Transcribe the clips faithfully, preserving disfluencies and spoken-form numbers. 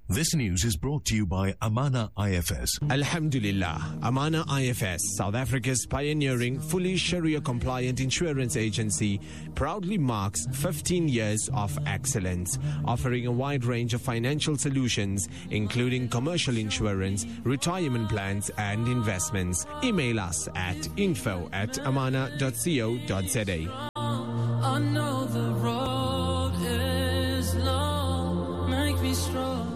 This news is brought to you by Amana I F S. Alhamdulillah, Amana I F S, South Africa's pioneering, fully Sharia-compliant insurance agency, proudly marks fifteen years of excellence, offering a wide range of financial solutions, including commercial insurance, retirement plans, and investments. Email us at info at amana dot co dot za. I know the road is long, make me strong.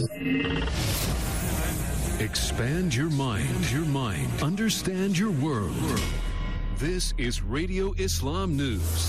Expand your mind, your mind. Understand your world. This is Radio Islam News.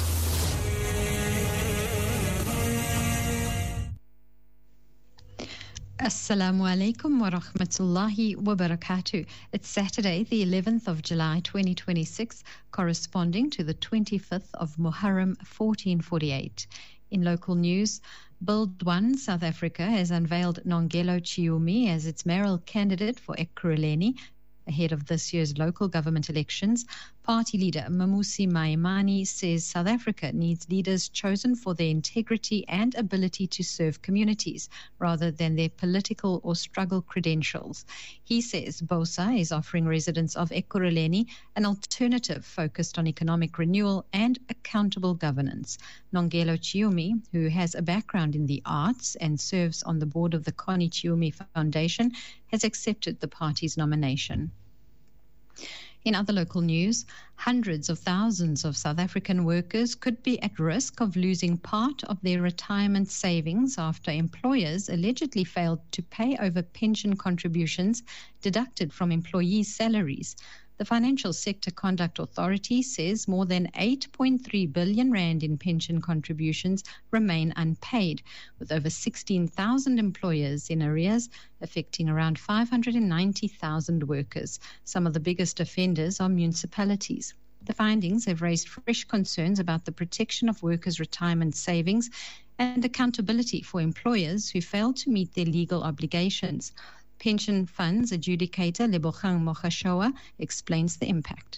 Assalamu alaikum wa rahmatullahi wa barakatuh. It's Saturday, the eleventh of July, twenty twenty-six, corresponding to the twenty-fifth of Muharram, fourteen forty-eight. In local news, Build One South Africa has unveiled Nongelo Chiumi as its mayoral candidate for Ekurhuleni ahead of this year's local government elections. Party leader Mamusi Maimane says South Africa needs leaders chosen for their integrity and ability to serve communities rather than their political or struggle credentials. He says BOSA is offering residents of Ekurhuleni an alternative focused on economic renewal and accountable governance. Nongelo Chiumi, who has a background in the arts and serves on the board of the Connie Chiumi Foundation, has accepted the party's nomination. In other local news, hundreds of thousands of South African workers could be at risk of losing part of their retirement savings after employers allegedly failed to pay over pension contributions deducted from employees' salaries. The Financial Sector Conduct Authority says more than eight point three billion rand in pension contributions remain unpaid, with over sixteen thousand employers in arrears, affecting around five hundred ninety thousand workers. Some of the biggest offenders are municipalities. The findings have raised fresh concerns about the protection of workers' retirement savings and accountability for employers who fail to meet their legal obligations. Pension funds adjudicator Lebogang Mogashoa explains the impact.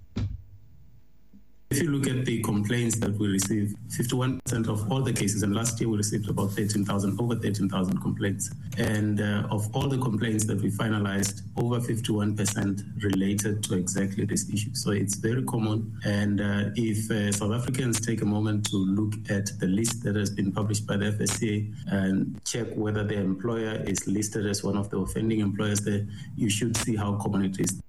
If you look at the complaints that we receive, fifty-one percent of all the cases, and last year we received about thirteen thousand, over thirteen thousand complaints. And uh, of all the complaints that we finalized, over fifty-one percent related to exactly this issue. So it's very common. And uh, if uh, South Africans take a moment to look at the list that has been published by the F S C A and check whether their employer is listed as one of the offending employers there, you should see how common it is.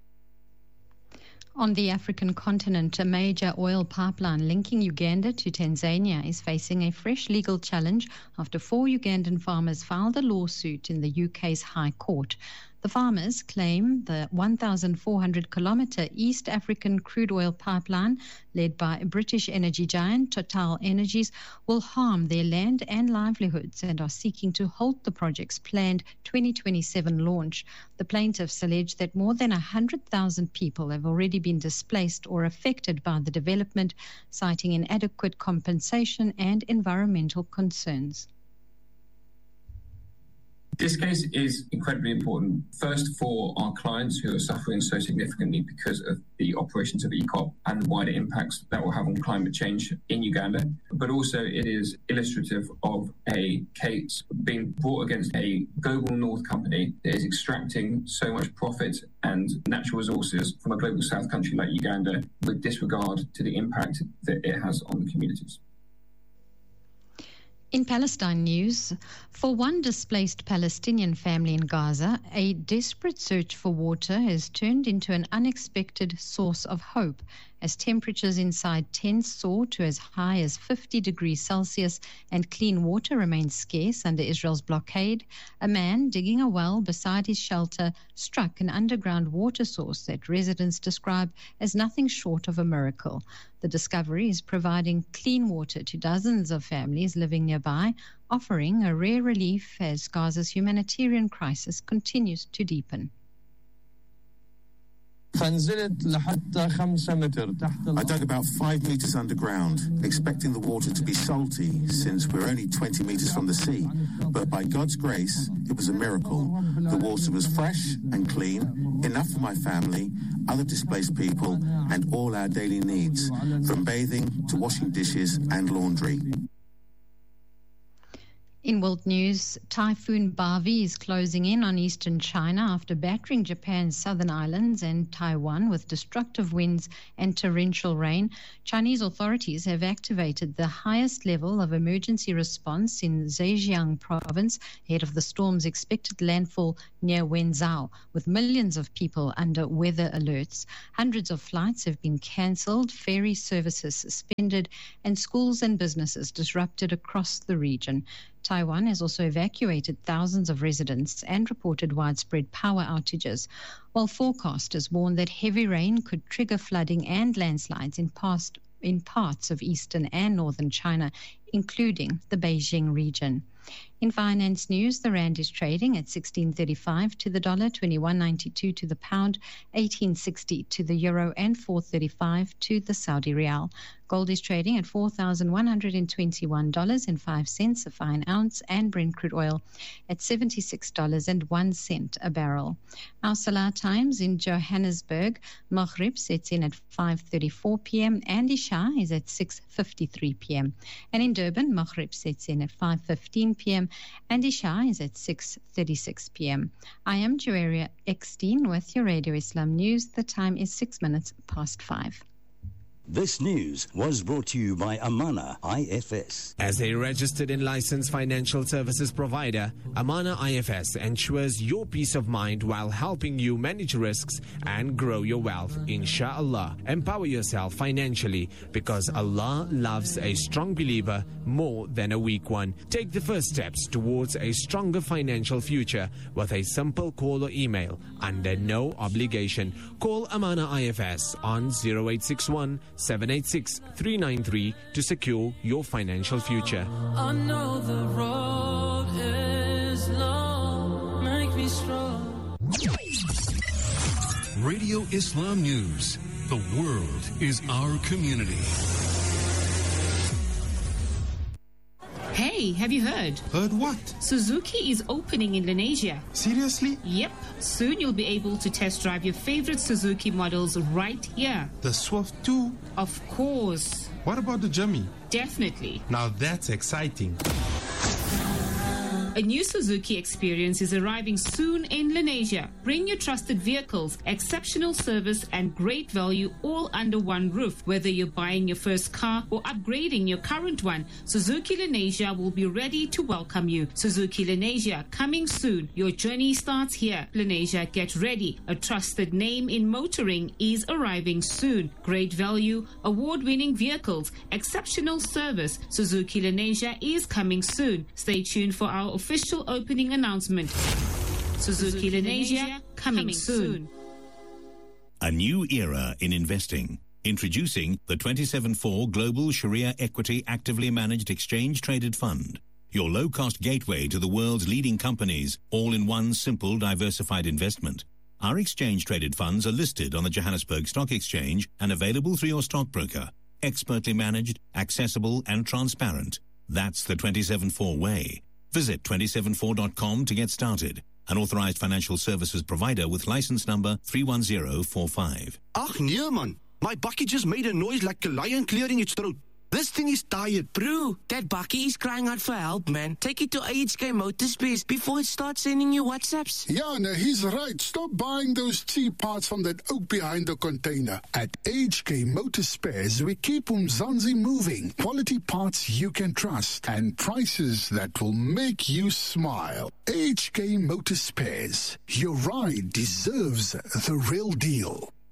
On the African continent, a major oil pipeline linking Uganda to Tanzania is facing a fresh legal challenge after four Ugandan farmers filed a lawsuit in the U K's High Court. The farmers claim the one thousand four hundred kilometre East African crude oil pipeline, led by British energy giant Total Energies, will harm their land and livelihoods and are seeking to halt the project's planned twenty twenty-seven launch. The plaintiffs allege that more than one hundred thousand people have already been displaced or affected by the development, citing inadequate compensation and environmental concerns. This case is incredibly important, first for our clients who are suffering so significantly because of the operations of E C O P and the wider impacts that will have on climate change in Uganda, but also it is illustrative of a case being brought against a global north company that is extracting so much profit and natural resources from a global south country like Uganda with disregard to the impact that it has on the communities. In Palestine news, for one displaced Palestinian family in Gaza, a desperate search for water has turned into an unexpected source of hope as temperatures inside tents soar to as high as fifty degrees Celsius and clean water remains scarce under Israel's blockade. A man digging a well beside his shelter struck an underground water source that residents describe as nothing short of a miracle. The discovery is providing clean water to dozens of families living nearby, offering a rare relief as Gaza's humanitarian crisis continues to deepen. I dug about five meters underground, expecting the water to be salty since we're only twenty meters from the sea. But by God's grace, it was a miracle. The water was fresh and clean, enough for my family, other displaced people, and all our daily needs, from bathing to washing dishes and laundry. In world news, Typhoon Bavi is closing in on eastern China after battering Japan's southern islands and Taiwan with destructive winds and torrential rain. Chinese authorities have activated the highest level of emergency response in Zhejiang province ahead of the storm's expected landfall near Wenzhou, with millions of people under weather alerts. Hundreds of flights have been cancelled, ferry services suspended, and schools and businesses disrupted across the region. Taiwan has also evacuated thousands of residents and reported widespread power outages, while forecasters warn that heavy rain could trigger flooding and landslides in, past, in parts of eastern and northern China, including the Beijing region. In finance news, the rand is trading at sixteen thirty-five to the dollar, twenty-one ninety-two to the pound, eighteen sixty to the euro, and four thirty-five to the Saudi rial. Gold is trading at four thousand one hundred twenty-one dollars and five cents a fine ounce, and Brent crude oil at seventy-six dollars and one cent a barrel. Our Salah times in Johannesburg, Maghrib sets in at five thirty-four p.m. and Isha is at six fifty-three p.m. And in Durban, Maghrib sets in at five fifteen p.m. and Isha is at six thirty-six p.m. I am Joaria Eckstein with your Radio Islam News. The time is six minutes past five. This news was brought to you by Amana I F S. As a registered and licensed financial services provider, Amana I F S ensures your peace of mind while helping you manage risks and grow your wealth, inshallah. Empower yourself financially because Allah loves a strong believer more than a weak one. Take the first steps towards a stronger financial future with a simple call or email under no obligation. Call Amana I F S on zero eight six one, seven eight six, three nine three to secure your financial future. I know the road is long, make me strong. Radio Islam News. The world is our community. Hey, have you heard? Heard what? Suzuki is opening in Indonesia. Seriously? Yep. Soon you'll be able to test drive your favorite Suzuki models right here. The Swift too? Of course. What about the Jimmy? Definitely. Now that's exciting. A new Suzuki experience is arriving soon in Lenasia. Bring your trusted vehicles, exceptional service and great value all under one roof. Whether you're buying your first car or upgrading your current one, Suzuki Lenasia will be ready to welcome you. Suzuki Lenasia, coming soon. Your journey starts here. Lenasia, get ready. A trusted name in motoring is arriving soon. Great value, award-winning vehicles, exceptional service. Suzuki Lenasia is coming soon. Stay tuned for our official opening announcement. Suzuki Lenasia, coming soon. A new era in investing. Introducing the twenty-seven four Global Sharia Equity Actively Managed Exchange Traded Fund. Your low-cost gateway to the world's leading companies, all in one simple diversified investment. Our exchange-traded funds are listed on the Johannesburg Stock Exchange and available through your stockbroker. Expertly managed, accessible and transparent. That's the twenty-seven four way. Visit twenty-seven four dot com to get started. An authorized financial services provider with license number three one zero four five. Ach nee man, my bucket just made a noise like a lion clearing its throat. This thing is tired. Bro, that bucky is crying out for help, man. Take it to A H K Motorspace before it starts sending you WhatsApps. Yeah, no, he's right. Stop buying those cheap parts from that oak behind the container. At A H K Motorspares, we keep Umzansi moving. Quality parts you can trust and prices that will make you smile. A H K Motorspares. Your ride deserves the real deal.